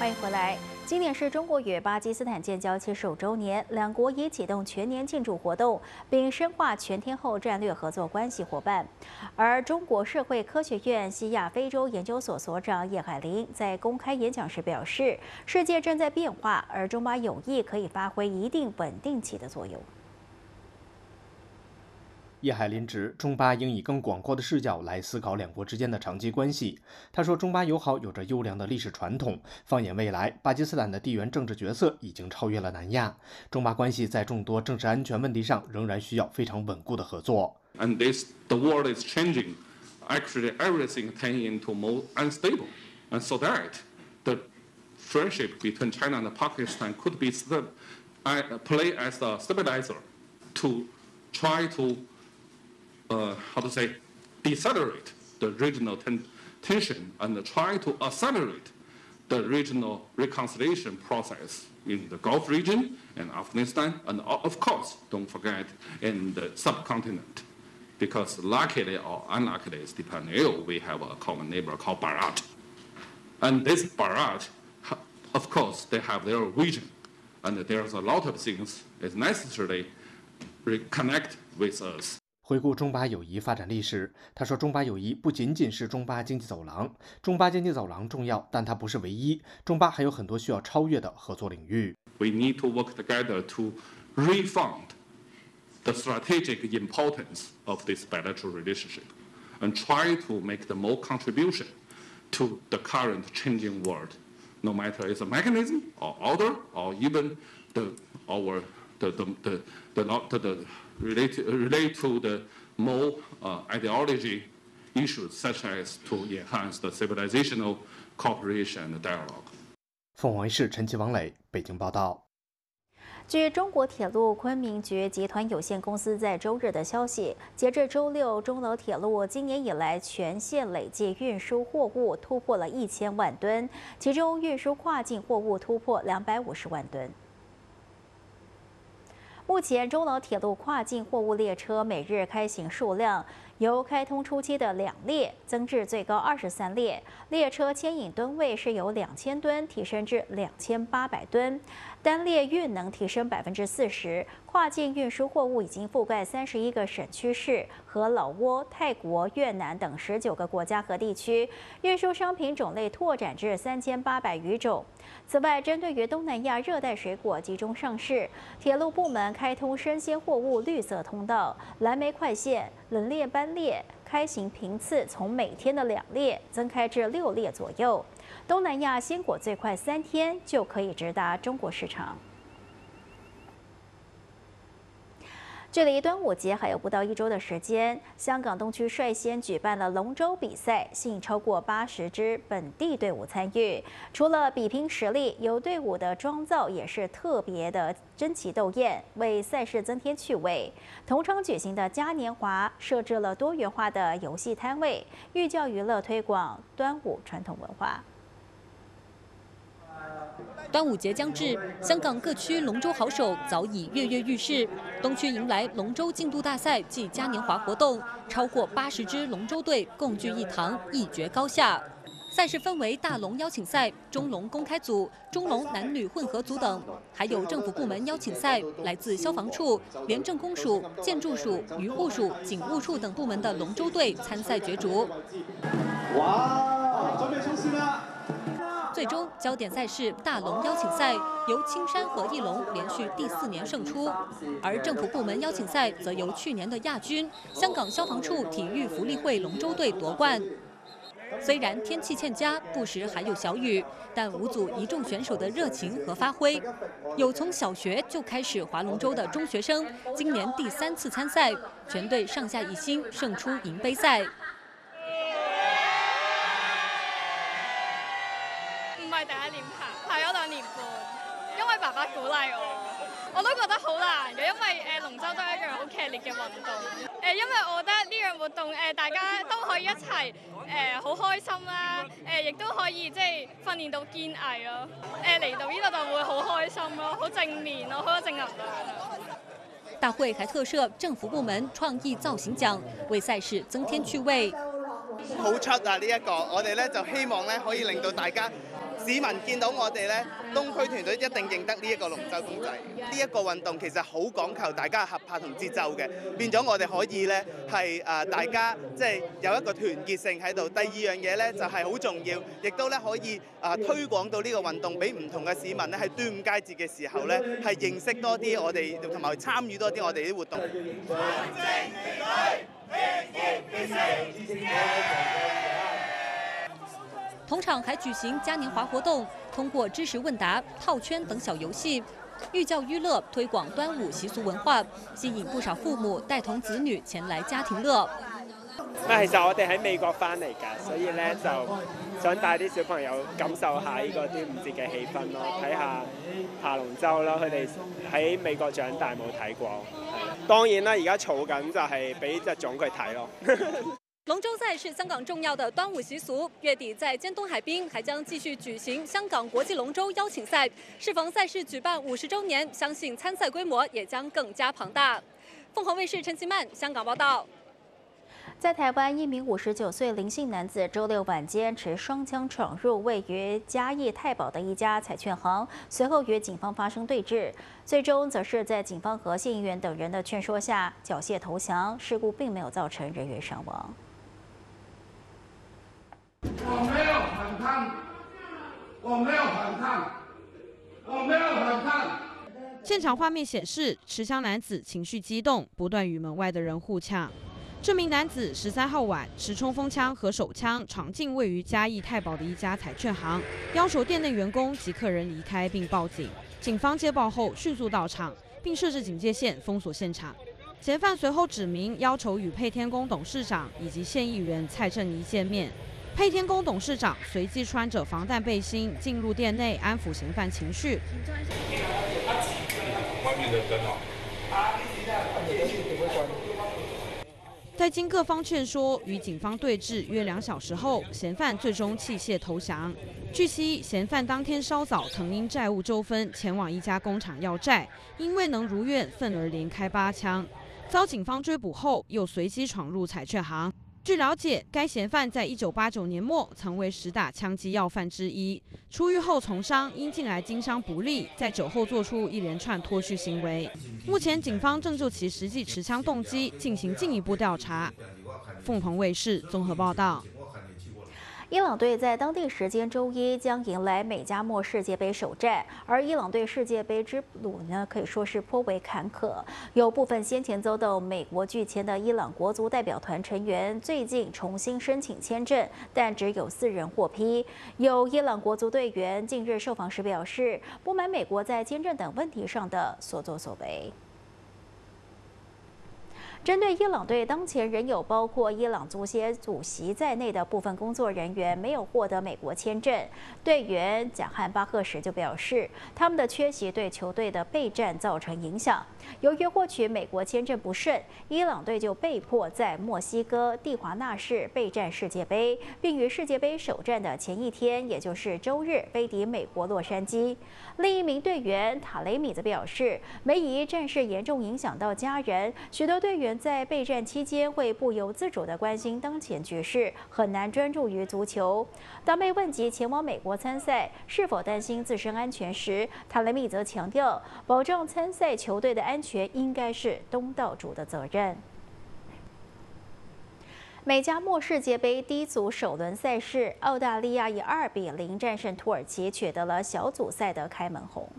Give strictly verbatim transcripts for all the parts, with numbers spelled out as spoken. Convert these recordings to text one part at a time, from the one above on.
欢迎回来。今年是中国与巴基斯坦建交七十五周年，两国已启动全年庆祝活动，并深化全天候战略合作关系伙伴。而中国社会科学院西亚非洲研究所所长叶海林在公开演讲时表示，世界正在变化，而中巴友谊可以发挥一定稳定器的作用。 叶海林指，中巴应以更广阔的视角来思考两国之间的长期关系。他说，中巴友好有着优良的历史传统。放眼未来，巴基斯坦的地缘政治角色已经超越了南亚，中巴关系在众多政治安全问题上仍然需要非常稳固的合作。 And this, the world is changing. Actually, everything turning into more unstable, and so that the friendship between China and Pakistan could be uh, play as a stabilizer to try to Uh, how to say, decelerate the regional ten tension and try to accelerate the regional reconciliation process in the Gulf region and Afghanistan, and of course, don't forget in the subcontinent, because luckily or unluckily, it's depending. We have a common neighbor called Bharat, and this Bharat, of course, they have their vision, and there's a lot of things is necessarily reconnect with us. 回顾中巴友谊发展历史，他说，中巴友谊不仅仅是中巴经济走廊，中巴经济走廊重要，但它不是唯一。中巴还有很多需要超越的合作领域。 We need to work together to refund the strategic importance of this bilateral relationship, and try to make the more contribution to the current changing world, no matter it's a mechanism or order or even the our the the the the not the, the relate relate to the more uh, ideology issues such as to enhance the civilizational cooperation and dialogue. 凤凰卫视陈其王磊北京报道。 据中国铁路昆明局集团有限公司在周日的消息，截至周六，中老铁路今年以来全线累计运输货物突破了一千万吨，其中运输跨境货物突破两百五十万吨。 目前，中老铁路跨境货物列车每日开行数量由开通初期的两列增至最高二十三列，列车牵引吨位是由两千吨提升至两千八百吨，单列运能提升百分之四十。跨境运输货物已经覆盖三十一个省区市和老挝、泰国、越南等十九个国家和地区，运输商品种类拓展至三千八百余种。此外，针对于东南亚热带水果集中上市，铁路部门开通生鲜货物绿色通道、蓝莓快线、冷链班列，开行频次从每天的两列增开至六列左右。东南亚鲜果最快三天就可以直达中国市场。 距离端午节还有不到一周的时间，香港东区率先举办了龙舟比赛，吸引超过八十支本地队伍参与。除了比拼实力，有队伍的妆造也是特别的争奇斗艳，为赛事增添趣味。同场举行的嘉年华设置了多元化的游戏摊位，寓教于乐，推广端午传统文化。 端午节将至，香港各区龙舟好手早已跃跃欲试。东区迎来龙舟竞渡大赛暨嘉年华活动，超过八十支龙舟队共聚一堂，一决高下。赛事分为大龙邀请赛、中龙公开组、中龙男女混合组等，还有政府部门邀请赛，来自消防处、廉政公署、建筑署、渔护署、警务处等部门的龙舟队参赛角逐。哇，准备冲刺了！ 最终焦点赛事大龙邀请赛由青山和翼龙连续第四年胜出，而政府部门邀请赛则由去年的亚军香港消防处体育福利会龙舟队夺冠。虽然天气欠佳，不时还有小雨，但五组一众选手的热情和发挥，有从小学就开始划龙舟的中学生，今年第三次参赛，全队上下一心，胜出银杯赛。 唔係第一年爬，爬咗兩年半，因為爸爸鼓勵我，我都覺得好難嘅，因為誒龍舟都係一樣好劇烈嘅運動。誒，因為我覺得呢樣活動誒大家都可以一齊誒好開心啦，誒亦都可以即係訓練到堅毅咯。誒嚟到呢度就會好開心咯，好正面咯，好有正能量。大會還特設政府部門創意造型獎，為賽事增添趣味。 好出啊！呢一個我哋咧就希望咧可以令到大家市民見到我哋咧東區團隊一定認得呢一個龍舟公仔。呢一個運動其實好講求大家合拍同節奏嘅，變咗我哋可以咧係誒大家即係有一個團結性喺度。第二樣嘢咧就係好重要，亦都咧可以誒推廣到呢個運動俾唔同嘅市民咧喺端午佳節嘅時候咧係認識多啲我哋同埋參與多啲我哋啲活動。 同场还举行嘉年华活动，通过知识问答、套圈等小游戏，寓教于乐，推广端午習俗文化，吸引不少父母帶同子女前來家庭樂。 其實我哋喺美國翻嚟㗎，所以咧就想帶啲小朋友感受下呢個端午節嘅氣氛咯，睇下爬龍舟啦。佢哋喺美國長大冇睇過，係當然啦，而家儲緊就係俾隻種佢睇咯。 龍舟賽是香港重要的端午習俗，月底在尖東海濱還將繼續舉行香港國際龍舟邀請賽。適逢賽事舉辦五十週年，相信參賽規模也將更加龐大。鳳凰衛視陳其曼香港報道。 在台灣，一名五十九歲林姓男子周六晚間持雙槍闖入位於嘉義太保的一家彩券行，隨後與警方發生對峙，最終則是在警方和縣議員等人的勸說下繳械投降。事故並沒有造成人員傷亡。 我沒有反抗，我沒有反抗，我沒有反抗。 現場畫面顯示，持槍男子情緒激動，不斷與門外的人互嗆。這名男子十三號晚持衝鋒槍和手槍闖進位於嘉義太保的一家彩券行，要求店內員工及客人離開並報警。警方接報後迅速到場，並設置警戒線封鎖現場。嫌犯隨後指明要求與沛天宮董事長以及縣議員蔡正宜見面。沛天宮董事長隨即穿着防彈背心進入店內安撫嫌犯情緒。在經各方勸說，與警方對峙約兩小時後，嫌犯最終棄械投降。據悉，嫌犯當天稍早曾因債務糾紛前往一家工廠要債，因未能如願，憤而連開八槍，遭警方追捕後，又隨機闖入彩券行。據了解，該嫌犯在一九八九年末曾為十大槍擊要犯之一，出獄後從商，因近來經商不利，在酒後做出一連串脫序行為。目前警方正就其實際持槍動機進行進一步調查。鳳凰衛視綜合報道。 伊朗隊在當地時間周一將迎來美加墨世界盃首戰，而伊朗隊世界盃之路呢，可以說是頗為坎坷。有部分先前遭到美國拒簽的伊朗國足代表團成員，最近重新申請簽證，但只有四人獲批。有伊朗國足隊員近日受訪時表示，不滿美國在簽證等問題上的所作所為。針對伊朗隊當前仍有包括伊朗足協主席在內的部分工作人員沒有獲得美國簽證，隊員賈漢巴赫什就表示，他們的缺席對球隊的備戰造成影響。由於獲取美國簽證不順，伊朗隊就被迫在墨西哥蒂華納市備戰世界盃，並於世界盃首戰的前一天，也就是周日飛抵美國洛杉磯。另一名隊員塔雷米則表示，梅姨戰事嚴重影響到家人，許多隊員在備戰期間會不由自主地關心當前局勢，很難專注於足球。當被問及前往美國參賽是否擔心自身安全時，塔雷米則強調，保障參賽球隊的安全應該是東道主的責任。美加墨世界盃 D 組首輪賽事，澳大利亞以二比零戰勝土耳其，取得了小組賽的開門紅。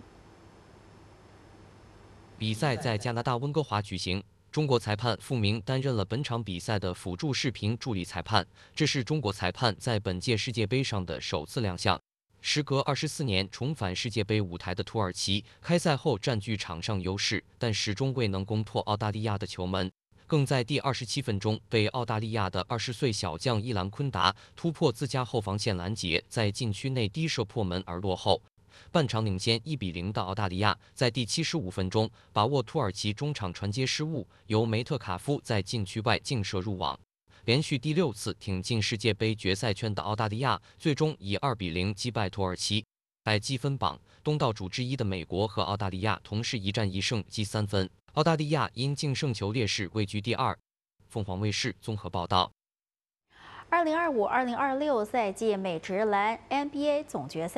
比賽在加拿大溫哥華舉行，中國裁判傅明擔任了本場比賽的輔助視頻助理裁判，這是中國裁判在本屆世界盃上的首次亮相。時隔二十四年重返世界盃舞台的土耳其，開賽後佔據場上優勢，但始終未能攻破澳大利亞的球門。更在第二十七分鐘被澳大利亞的二十歲小將伊蘭昆達突破自家後防線攔截，在禁區內低射破門而落後。半場領先一比零的澳大利亞，在第七十五分鐘把握土耳其中場傳接失誤，由梅特卡夫在禁區外勁射入網。連續第六次挺進世界盃決賽圈的澳大利亞，最終以二比零擊敗土耳其。在積分榜，東道主之一的美國和澳大利亞同是一戰一勝積三分。澳大利亞因淨勝球劣勢位居第二。鳳凰衛視綜合報道。 二零二五二零二六赛季美职篮 N B A 总决赛。